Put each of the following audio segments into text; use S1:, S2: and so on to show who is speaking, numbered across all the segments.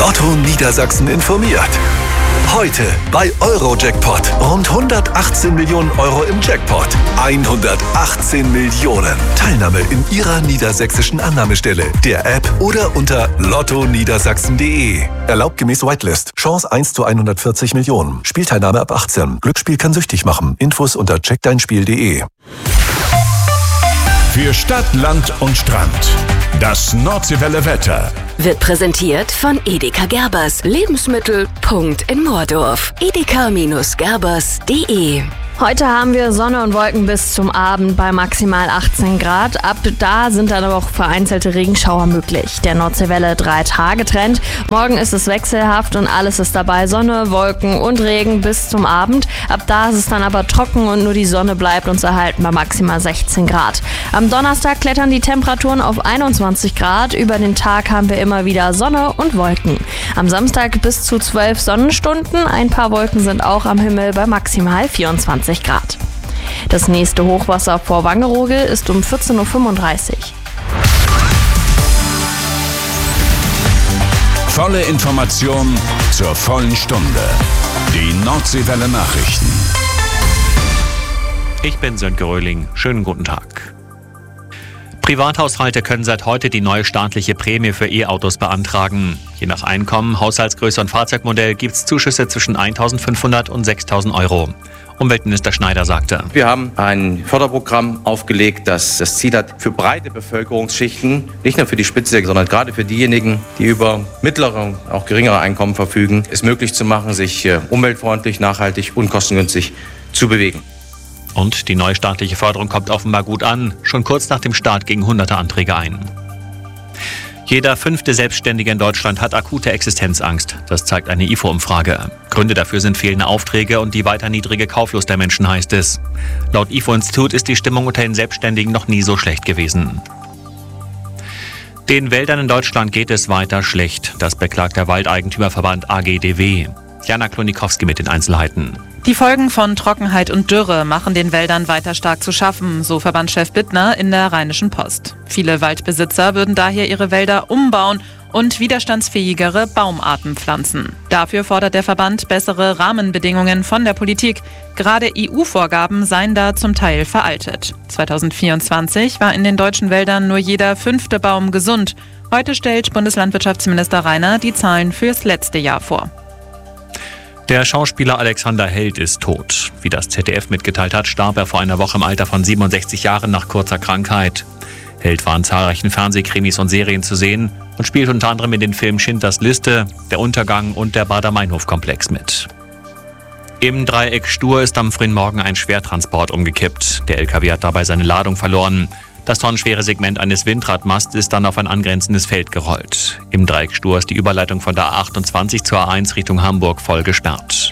S1: Lotto Niedersachsen informiert. Heute bei Eurojackpot. Rund 118 Millionen Euro im Jackpot. 118 Millionen. Teilnahme in Ihrer niedersächsischen Annahmestelle, der App oder unter lottoniedersachsen.de. Erlaubt gemäß Whitelist. Chance 1 zu 140 Millionen. Spielteilnahme ab 18. Glücksspiel kann süchtig machen. Infos unter checkdeinspiel.de.
S2: Für Stadt, Land und Strand. Das Nordseewelle Wetter
S3: wird präsentiert von Edeka Gerbers. Lebensmittel. In Moordorf. edeka-gerbers.de.
S4: Heute haben wir Sonne und Wolken bis zum Abend bei maximal 18 Grad. Ab da sind dann aber auch vereinzelte Regenschauer möglich. Der Nordseewelle 3-Tage-Trend. Morgen ist es wechselhaft und alles ist dabei. Sonne, Wolken und Regen bis zum Abend. Ab da ist es dann aber trocken und nur die Sonne bleibt uns erhalten bei maximal 16 Grad. Am Donnerstag klettern die Temperaturen auf 21 Grad. Über den Tag haben wir immer wieder Sonne und Wolken. Am Samstag bis zu 12 Sonnenstunden. Ein paar Wolken sind auch am Himmel bei maximal 24 Grad. Das nächste Hochwasser vor Wangerooge ist um 14.35 Uhr.
S2: Volle Information zur vollen Stunde. Die Nordseewelle Nachrichten.
S5: Ich bin Sönke Röhling. Schönen guten Tag. Privathaushalte können seit heute die neue staatliche Prämie für E-Autos beantragen. Je nach Einkommen, Haushaltsgröße und Fahrzeugmodell gibt es Zuschüsse zwischen 1.500 und 6.000 Euro. Umweltminister Schneider sagte:
S6: Wir haben ein Förderprogramm aufgelegt, das das Ziel hat, für breite Bevölkerungsschichten, nicht nur für die Spitze, sondern gerade für diejenigen, die über mittlere, auch geringere Einkommen verfügen, es möglich zu machen, sich umweltfreundlich, nachhaltig und kostengünstig zu bewegen.
S5: Und die neue staatliche Förderung kommt offenbar gut an. Schon kurz nach dem Start gingen hunderte Anträge ein. Jeder 5. Selbstständige in Deutschland hat akute Existenzangst. Das zeigt eine IFO-Umfrage. Gründe dafür sind fehlende Aufträge und die weiter niedrige Kauflust der Menschen, heißt es. Laut IFO-Institut ist die Stimmung unter den Selbstständigen noch nie so schlecht gewesen. Den Wäldern in Deutschland geht es weiter schlecht. Das beklagt der Waldeigentümerverband AGDW. Jana Klonikowski mit den Einzelheiten.
S7: Die Folgen von Trockenheit und Dürre machen den Wäldern weiter stark zu schaffen, so Verbandschef Bittner in der Rheinischen Post. Viele Waldbesitzer würden daher ihre Wälder umbauen und widerstandsfähigere Baumarten pflanzen. Dafür fordert der Verband bessere Rahmenbedingungen von der Politik. Gerade EU-Vorgaben seien da zum Teil veraltet. 2024 war in den deutschen Wäldern nur jeder 5. Baum gesund. Heute stellt Bundeslandwirtschaftsminister Rainer die Zahlen fürs letzte Jahr vor.
S5: Der Schauspieler Alexander Held ist tot. Wie das ZDF mitgeteilt hat, starb er vor einer Woche im Alter von 67 Jahren nach kurzer Krankheit. Held war in zahlreichen Fernsehkrimis und Serien zu sehen und spielt unter anderem in den Filmen Schindlers Liste, Der Untergang und der Baader-Meinhof-Komplex mit. Im Dreieck Stur ist am frühen Morgen ein Schwertransport umgekippt. Der LKW hat dabei seine Ladung verloren. Das tonnenschwere Segment eines Windradmasts ist dann auf ein angrenzendes Feld gerollt. Im Dreieck Stur ist die Überleitung von der A28 zur A1 Richtung Hamburg voll gesperrt.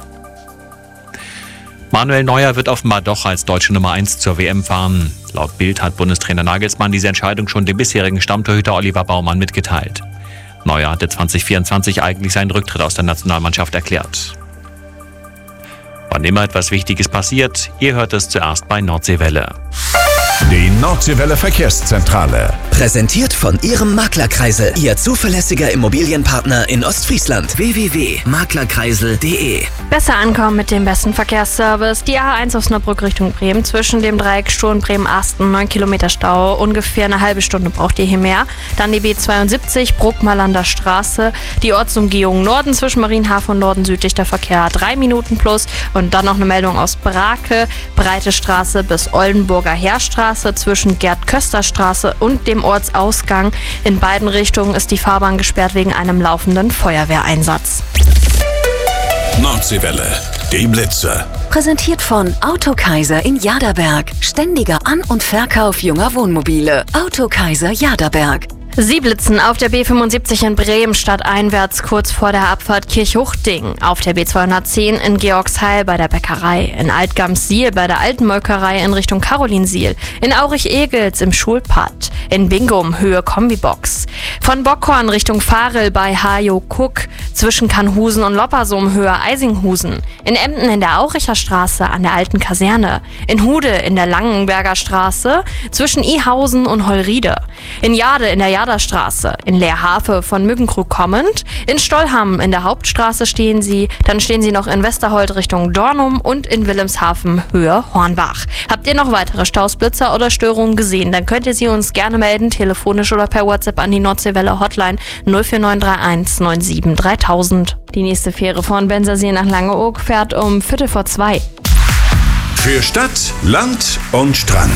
S5: Manuel Neuer wird offenbar doch als deutsche Nummer 1 zur WM fahren. Laut Bild hat Bundestrainer Nagelsmann diese Entscheidung schon dem bisherigen Stammtorhüter Oliver Baumann mitgeteilt. Neuer hatte 2024 eigentlich seinen Rücktritt aus der Nationalmannschaft erklärt. Wann immer etwas Wichtiges passiert, ihr hört es zuerst bei Nordseewelle.
S2: Die Nordseewelle Verkehrszentrale.
S8: Präsentiert von Ihrem Maklerkreisel. Ihr zuverlässiger Immobilienpartner in Ostfriesland. www.maklerkreisel.de.
S4: Besser ankommen mit dem besten Verkehrsservice. Die A1 Osnabrück Richtung Bremen zwischen dem Dreieck Stur und Bremen-Asten. 9 Kilometer Stau. Ungefähr eine halbe Stunde braucht ihr hier mehr. Dann die B72 Bruckmalander Straße. Die Ortsumgehung Norden zwischen Marienhafen und Norden südlich der Verkehr 3 Minuten plus. Und dann noch eine Meldung aus Brake. Breite Straße bis Oldenburger Heerstraße zwischen Gerd-Köster-Straße und dem Ortsausgang. In beiden Richtungen ist die Fahrbahn gesperrt wegen einem laufenden Feuerwehreinsatz.
S2: Nordseewelle, die Blitze.
S3: Präsentiert von Autokaiser in Jaderberg. Ständiger An- und Verkauf junger Wohnmobile. Autokaiser Jaderberg.
S4: Sie blitzen auf der B75 in Bremen stadteinwärts kurz vor der Abfahrt Kirchhuchting, auf der B210 in Georgsheil bei der Bäckerei, in Altgams-Siel bei der Alten Molkerei in Richtung Karolinsiel, in Aurich-Egels im Schulpad, in Bingum Höhe Kombibox, von Bockhorn Richtung Farel bei Hajo-Kuck, zwischen Kanhusen und Loppersum Höhe Eisinghusen, in Emden in der Auricher Straße an der Alten Kaserne, in Hude in der Langenberger Straße zwischen Ihausen und Holriede, in Jade in der Jaderstraße. In Leerhafe von Mückenkrug kommend. In Stollham in der Hauptstraße stehen Sie. Dann stehen Sie noch in Westerholt Richtung Dornum und in Wilhelmshaven Höhe Hornbach. Habt ihr noch weitere Stausblitzer oder Störungen gesehen? Dann könnt ihr sie uns gerne melden, telefonisch oder per WhatsApp an die Nordseewelle Hotline 04931 97 3000. Die nächste Fähre von Bensersiel nach Langeoog fährt um 2:15.
S2: Für Stadt, Land und Strand.